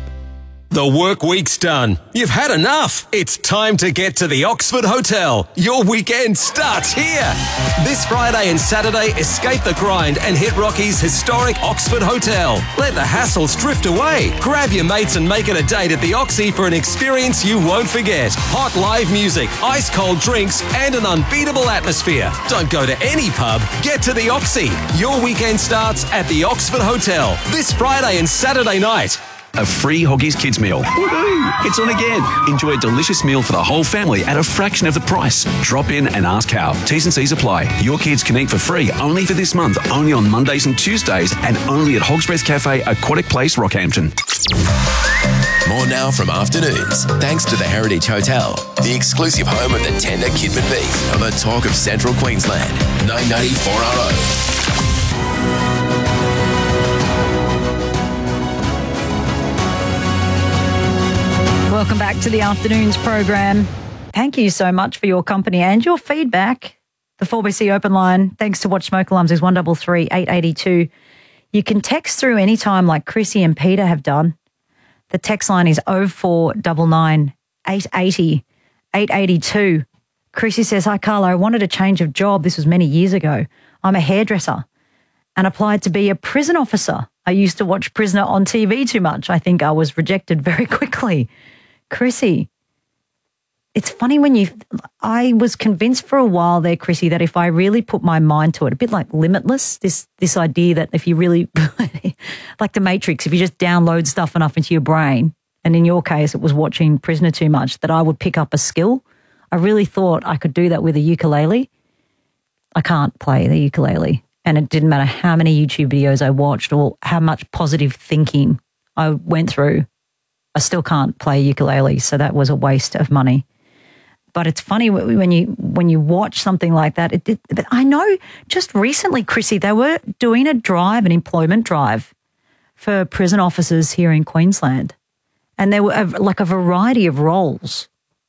The work week's done. You've had enough. It's time to get to the Oxford Hotel. Your weekend starts here. This Friday and Saturday, escape the grind and hit Rocky's historic Oxford Hotel. Let the hassles drift away. Grab your mates and make it a date at the Oxy for an experience you won't forget. Hot live music, ice cold drinks, and an unbeatable atmosphere. Don't go to any pub. Get to the Oxy. Your weekend starts at the Oxford Hotel this Friday and Saturday night. A free Hoggies Kids meal. Woohoo! It's on again. Enjoy a delicious meal for the whole family at a fraction of the price. Drop in and ask how. T's and C's apply. Your kids can eat for free only for this month, only on Mondays and Tuesdays, and only at Hog's Breath Cafe, Aquatic Place, Rockhampton. More now from Afternoons, thanks to the Heritage Hotel, the exclusive home of the tender Kidman beef on the talk of Central Queensland. 990 4RO. Welcome back to the Afternoons program. Thank you so much for your company and your feedback. The 4BC open line, thanks to Watch Smoke Alarms, is 133 882. You can text through anytime like Chrissy and Peter have done. The text line is 0499 880 882. Chrissy says, hi, Carla, I wanted a change of job. This was many years ago. I'm a hairdresser and applied to be a prison officer. I used to watch Prisoner on TV too much. I think I was rejected very quickly. Chrissy, it's funny I was convinced for a while there, Chrissy, that if I really put my mind to it, a bit like Limitless, this idea that if you really, like the Matrix, if you just download stuff enough into your brain, and in your case it was watching Prisoner too much, that I would pick up a skill. I really thought I could do that with a ukulele. I can't play the ukulele, and it didn't matter how many YouTube videos I watched or how much positive thinking I went through. I still can't play ukulele, so that was a waste of money. But it's funny when you watch something like that. But I know just recently, Chrissy, they were doing an employment drive for prison officers here in Queensland. And there were like a variety of roles.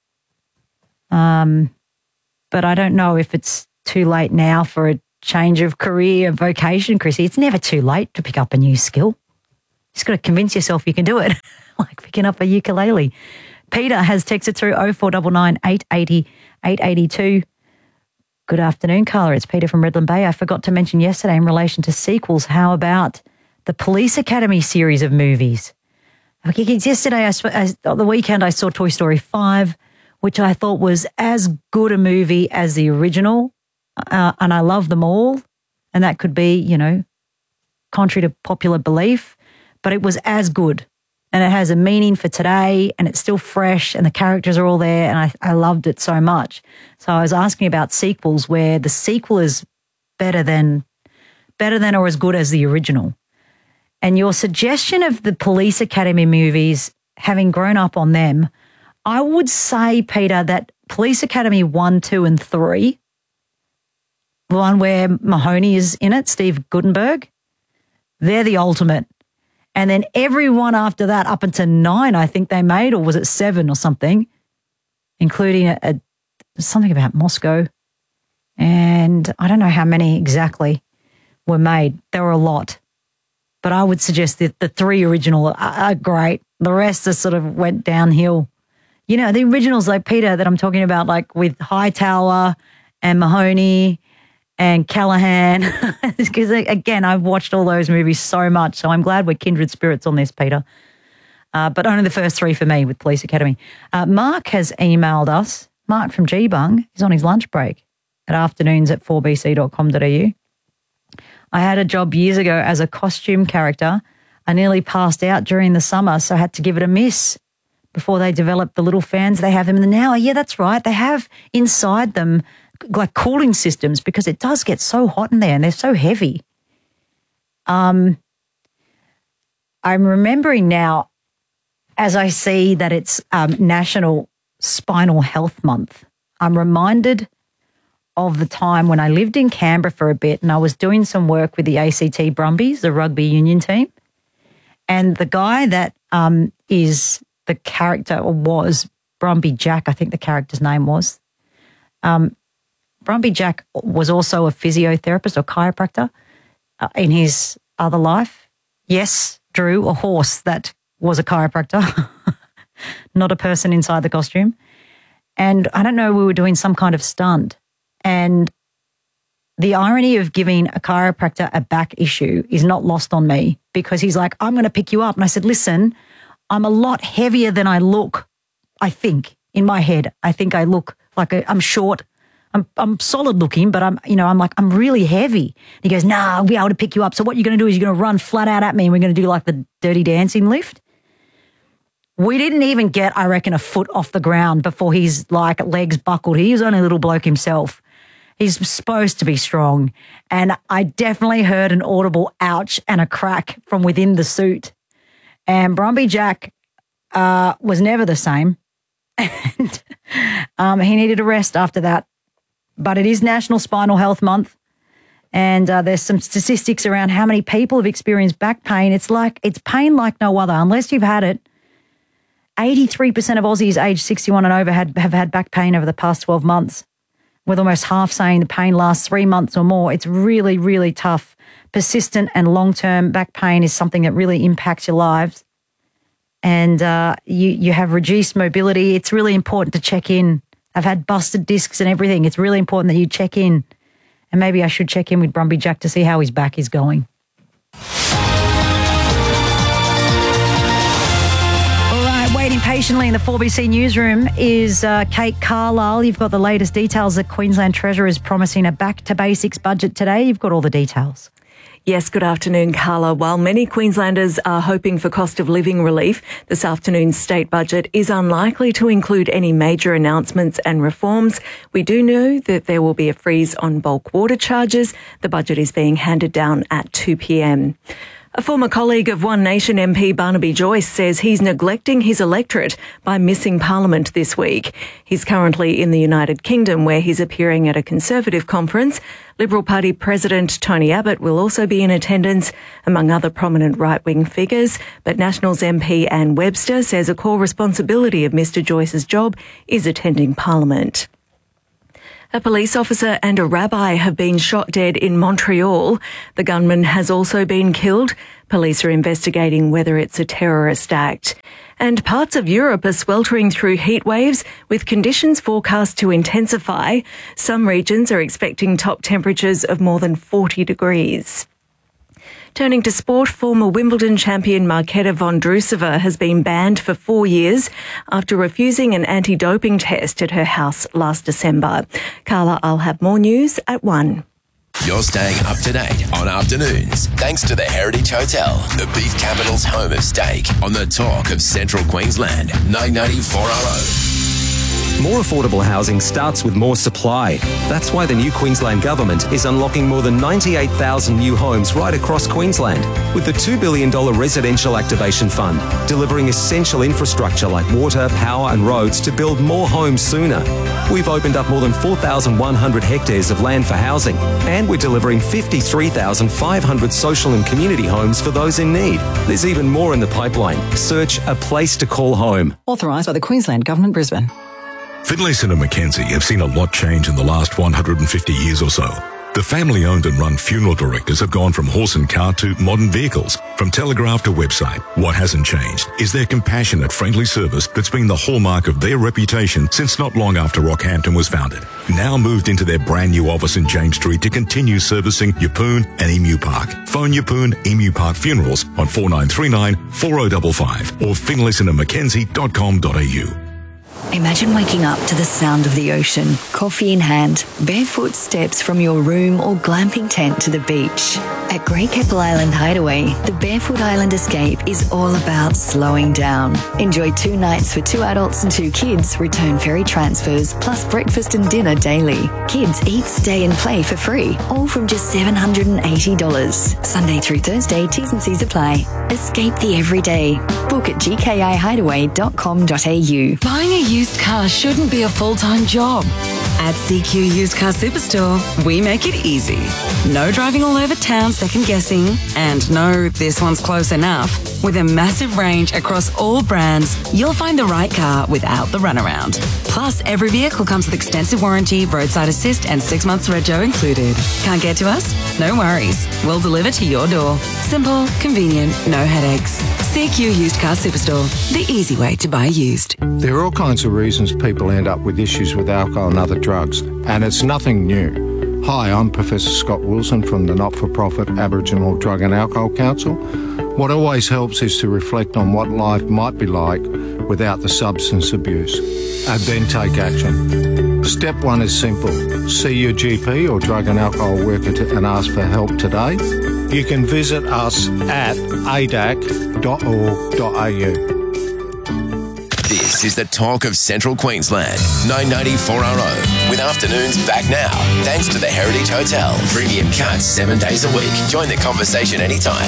But I don't know if it's too late now for a change of career vocation, Chrissy. It's never too late to pick up a new skill. Just got to convince yourself you can do it, like picking up a ukulele. Peter has texted through 0499 880 882. Good afternoon, Carla. It's Peter from Redland Bay. I forgot to mention yesterday in relation to sequels. How about the Police Academy series of movies? Yesterday, on the weekend, I saw Toy Story 5, which I thought was as good a movie as the original. And I love them all. And that could be, you know, contrary to popular belief, but it was as good. And it has a meaning for today, and it's still fresh, and the characters are all there, and I loved it so much. So I was asking about sequels where the sequel is better than or as good as the original. And your suggestion of the Police Academy movies, having grown up on them, I would say, Peter, that Police Academy 1, 2 and 3, the one where Mahoney is in it, Steve Guttenberg, they're the ultimate. And then everyone after that, up until 9, I think they made, or was it 7 or something, including something about Moscow. And I don't know how many exactly were made. There were a lot. But I would suggest that the 3 original are great. The rest just sort of went downhill. You know, the originals like Peter that I'm talking about, like with Hightower and Mahoney and Callahan, because again, I've watched all those movies so much, so I'm glad we're kindred spirits on this, Peter. But only the first 3 for me with Police Academy. Mark has emailed us. Mark from G-Bung is on his lunch break at afternoons@4bc.com.au. I had a job years ago as a costume character. I nearly passed out during the summer, so I had to give it a miss before they developed the little fans they have in them now. Yeah, that's right. They have inside them like cooling systems because it does get so hot in there and they're so heavy. I'm remembering now as I see that it's National Spinal Health Month. I'm reminded of the time when I lived in Canberra for a bit and I was doing some work with the ACT Brumbies, the rugby union team. And the guy that is the character, or was Brumby Jack, I think the character's name was. Brumby Jack was also a physiotherapist or chiropractor in his other life. Yes, Drew, a horse that was a chiropractor, not a person inside the costume. And I don't know, we were doing some kind of stunt. And the irony of giving a chiropractor a back issue is not lost on me because he's like, I'm going to pick you up. And I said, listen, I'm a lot heavier than I look, I think, in my head. I think I look like I'm short. I'm solid looking, but I'm really heavy. And he goes, nah, I'll be able to pick you up. So what you're going to do is you're going to run flat out at me and we're going to do like the Dirty Dancing lift. We didn't even get, I reckon, a foot off the ground before his like legs buckled. He was only a little bloke himself. He's supposed to be strong. And I definitely heard an audible ouch and a crack from within the suit. And Brumby Jack was never the same. And he needed a rest after that. But it is National Spinal Health Month. And there's some statistics around how many people have experienced back pain. It's pain like no other. Unless you've had it, 83% of Aussies aged 61 and over have had back pain over the past 12 months, with almost half saying the pain lasts 3 months or more. It's really, really tough. Persistent and long-term back pain is something that really impacts your lives. And you have reduced mobility. It's really important to check in. I've had busted discs and everything. It's really important that you check in. And maybe I should check in with Brumby Jack to see how his back is going. All right, waiting patiently in the 4BC newsroom is Kate Carlisle. You've got the latest details that Queensland Treasurer is promising a back-to-basics budget today. You've got all the details. Yes, good afternoon, Carla. While many Queenslanders are hoping for cost of living relief, this afternoon's state budget is unlikely to include any major announcements and reforms. We do know that there will be a freeze on bulk water charges. The budget is being handed down at 2 p.m. A former colleague of One Nation MP Barnaby Joyce says he's neglecting his electorate by missing Parliament this week. He's currently in the United Kingdom, where he's appearing at a Conservative conference. Liberal Party President Tony Abbott will also be in attendance, among other prominent right-wing figures. But Nationals MP Anne Webster says a core responsibility of Mr Joyce's job is attending Parliament. A police officer and a rabbi have been shot dead in Montreal. The gunman has also been killed. Police are investigating whether it's a terrorist act. And parts of Europe are sweltering through heat waves, with conditions forecast to intensify. Some regions are expecting top temperatures of more than 40 degrees. Turning to sport, former Wimbledon champion Marketa Vondrousova has been banned for 4 years after refusing an anti-doping test at her house last December. Carla, I'll have more news at 1. You're staying up to date on afternoons thanks to the Heritage Hotel, the beef capital's home of steak, on the talk of Central Queensland, 990 4RO. More affordable housing starts with more supply. That's why the new Queensland Government is unlocking more than 98,000 new homes right across Queensland, with the $2 billion Residential Activation Fund, delivering essential infrastructure like water, power and roads to build more homes sooner. We've opened up more than 4,100 hectares of land for housing, and we're delivering 53,500 social and community homes for those in need. There's even more in the pipeline. Search A Place to Call Home. Authorised by the Queensland Government, Brisbane. Finlayson and Mackenzie have seen a lot change in the last 150 years or so. The family-owned and run funeral directors have gone from horse and cart to modern vehicles, from telegraph to website. What hasn't changed is their compassionate, friendly service that's been the hallmark of their reputation since not long after Rockhampton was founded. Now moved into their brand new office in James Street to continue servicing Yeppoon and Emu Park. Phone Yeppoon Emu Park Funerals on 4939 4055 or finlaysonandmackenzie.com.au. Imagine waking up to the sound of the ocean, coffee in hand, barefoot steps from your room or glamping tent to the beach. At Great Keppel Island Hideaway, the Barefoot Island Escape is all about slowing down. Enjoy 2 nights for 2 adults and 2 kids, return ferry transfers, plus breakfast and dinner daily. Kids eat, stay and play for free, all from just $780. Sunday through Thursday, T's and C's apply. Escape the everyday. Book at gkihideaway.com.au. Buying a used car shouldn't be a full-time job. At CQ Used Car Superstore, we make it easy. No driving all over town second-guessing, and no, this one's close enough. With a massive range across all brands, you'll find the right car without the runaround. Plus, every vehicle comes with extensive warranty, roadside assist, and 6 months rego included. Can't get to us? No worries. We'll deliver to your door. Simple, convenient, no headaches. CQ Used Car Superstore, the easy way to buy used. There are all kinds of reasons people end up with issues with alcohol and other drugs, and it's nothing new. Hi, I'm Professor Scott Wilson from the not-for-profit Aboriginal Drug and Alcohol Council. What always helps is to reflect on what life might be like without the substance abuse, and then take action. Step 1 is simple. See your GP or drug and alcohol worker and ask for help today. You can visit us at adac.org.au. This is the talk of Central Queensland, 990 4RO, with afternoons back now, thanks to the Heritage Hotel. Premium cuts 7 days a week. Join the conversation anytime.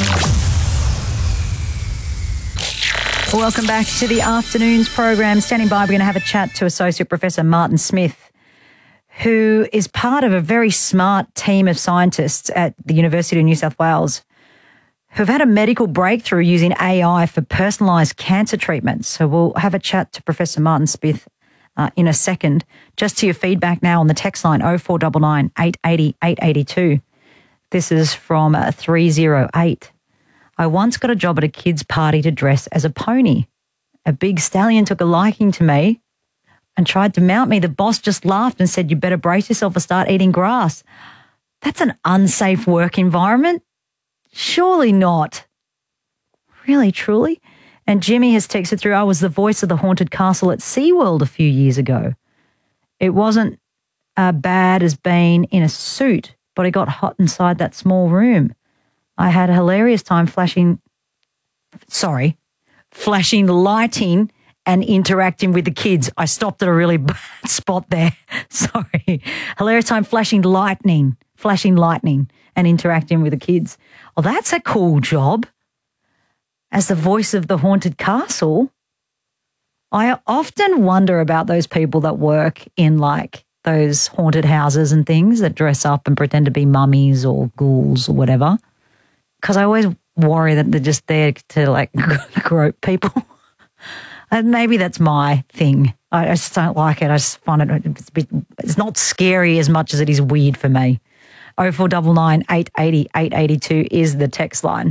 Welcome back to the afternoons program. Standing by, we're going to have a chat to Associate Professor Martin Smith, who is part of a very smart team of scientists at the University of New South Wales who've had a medical breakthrough using AI for personalised cancer treatments. So we'll have a chat to Professor Martin Smith in a second. Just to your feedback now on the text line 0499 880 882. This is from 308. I once got a job at a kid's party to dress as a pony. A big stallion took a liking to me and tried to mount me. The boss just laughed and said, "You better brace yourself or start eating grass." That's an unsafe work environment. Surely not. Really, truly? And Jimmy has texted through, I was the voice of the haunted castle at SeaWorld a few years ago. It wasn't bad as being in a suit, but it got hot inside that small room. I had a hilarious time flashing lighting and interacting with the kids. I stopped at a really bad spot there. Sorry. Hilarious time flashing lightning and interacting with the kids. Oh, that's a cool job. as the voice of the haunted castle. I often wonder about those people that work in like those haunted houses and things that dress up and pretend to be mummies or ghouls or whatever. Because I always worry that they're just there to like grope people. And maybe that's my thing. I just don't like it. I just find it's not scary as much as it is weird for me. 0499 880 882 is the text line.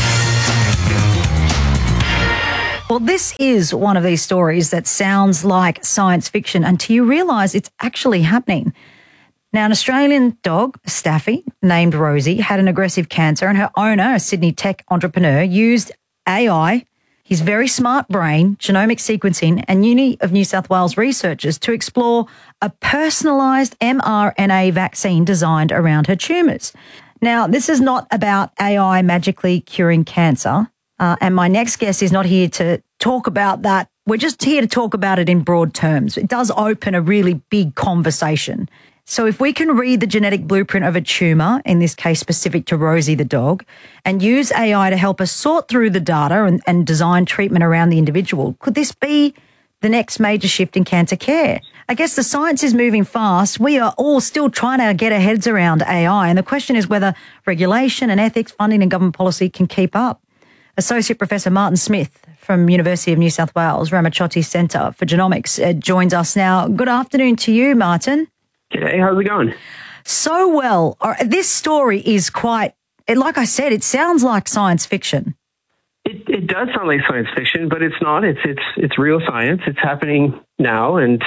Well, this is one of these stories that sounds like science fiction until you realise it's actually happening. Now, an Australian dog, a Staffy, named Rosie, had an aggressive cancer, and her owner, a Sydney tech entrepreneur, used AI, his very smart brain, genomic sequencing, and Uni of New South Wales researchers to explore a personalised mRNA vaccine designed around her tumours. Now, this is not about AI magically curing cancer. And my next guest is not here to talk about that. We're just here to talk about it in broad terms. It does open a really big conversation. So if we can read the genetic blueprint of a tumour, in this case specific to Rosie the dog, and use AI to help us sort through the data and design treatment around the individual, could this be the next major shift in cancer care? I guess the science is moving fast. We are all still trying to get our heads around AI, and the question is whether regulation and ethics, funding and government policy can keep up. Associate Professor Martin Smith from University of New South Wales, Ramachotti Centre for Genomics, joins us now. Good afternoon to you, Martin. G'day, how's it going? So well. This story is quite, like I said, it sounds like science fiction. It does sound like science fiction, but it's not. It's real science. It's happening now, and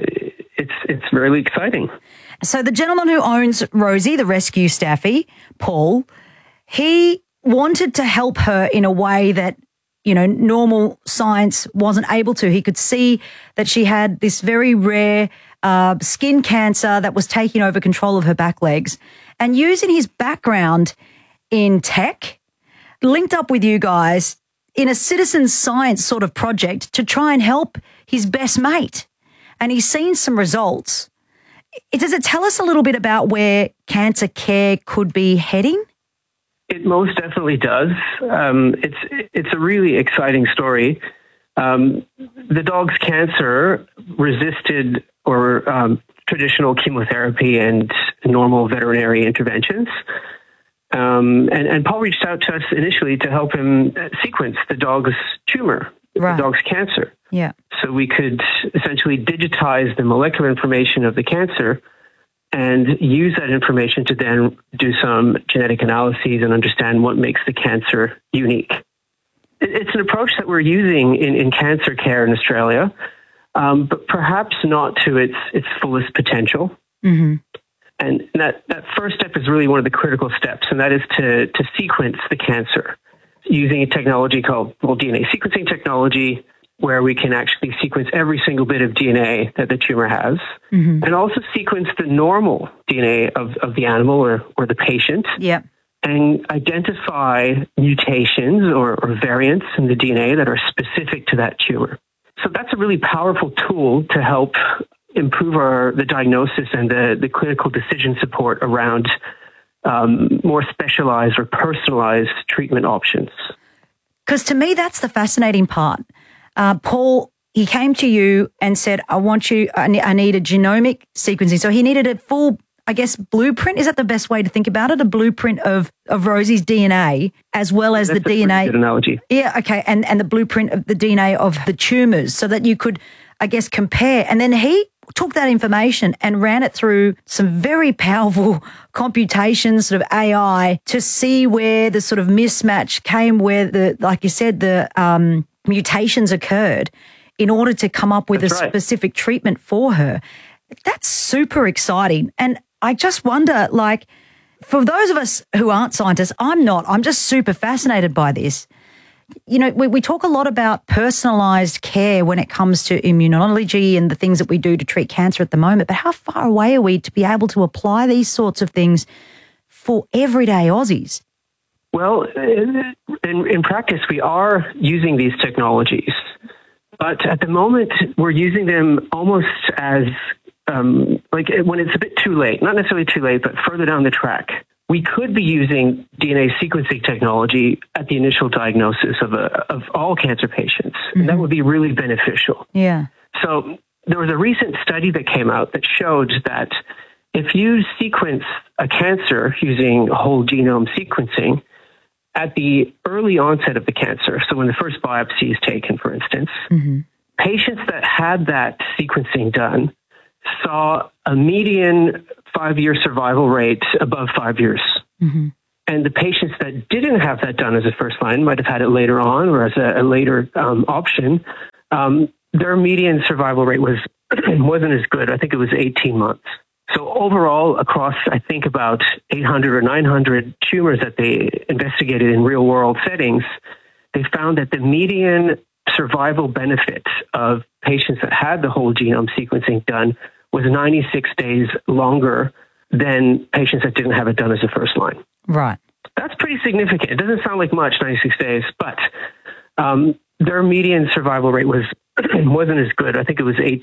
it's really exciting. So the gentleman who owns Rosie, the rescue Staffy, Paul, he wanted to help her in a way that, you know, normal science wasn't able to. He could see that she had this very rare skin cancer that was taking over control of her back legs, and using his background in tech, linked up with you guys in a citizen science sort of project to try and help his best mate. And he's seen some results. Does it tell us a little bit about where cancer care could be heading? It most definitely does. It's a really exciting story. The dog's cancer resisted traditional chemotherapy and normal veterinary interventions. And Paul reached out to us initially to help him sequence the dog's tumor, the dog's cancer. Yeah. So we could essentially digitize the molecular information of the cancer and use that information to then do some genetic analyses and understand what makes the cancer unique. It's an approach that we're using in cancer care in Australia, but perhaps not to its fullest potential. Mm-hmm. And that first step is really one of the critical steps, and that is to sequence the cancer using a technology called DNA sequencing technology, where we can actually sequence every single bit of DNA that the tumor has, and also sequence the normal DNA of the animal or the patient, and identify mutations or variants in the DNA that are specific to that tumor. So that's a really powerful tool to help improve the diagnosis and the clinical decision support around more specialized or personalized treatment options. Because to me, that's the fascinating part. Paul, he came to you and said, I need a genomic sequencing. So he needed a full, I guess, blueprint. Is that the best way to think about it? A blueprint of Rosie's DNA, as well as That's the DNA. Pretty good analogy. Yeah, okay. And the blueprint of the DNA of the tumours, so that you could, I guess, compare. And then he took that information and ran it through some very powerful computations, sort of AI, to see where the sort of mismatch came, where like you said, the mutations occurred, in order to come up with specific treatment for her. That's super exciting. And I just wonder, like, for those of us who aren't scientists, I'm just super fascinated by this. You know, we talk a lot about personalised care when it comes to immunology and the things that we do to treat cancer at the moment, but how far away are we to be able to apply these sorts of things for everyday Aussies? Well, in practice, we are using these technologies, but at the moment, we're using them almost as like when it's a bit too late, not necessarily too late, but further down the track. we could be using DNA sequencing technology at the initial diagnosis of all cancer patients, and that would be really beneficial. Yeah. So there was a recent study that came out that showed that if you sequence a cancer using whole genome sequencing at the early onset of the cancer, so when the first biopsy is taken, for instance, patients that had that sequencing done saw a median 5-year survival rate above 5 years. And the patients that didn't have that done as a first line, might have had it later on or as a later option, their median survival rate wasn't as good. I think it was 18 months. So overall, across, I think, about 800 or 900 tumors that they investigated in real-world settings, they found that the median survival benefit of patients that had the whole genome sequencing done was 96 days longer than patients that didn't have it done as a first line. Right. That's pretty significant. It doesn't sound like much, 96 days, but their median survival rate wasn't as good. I think it was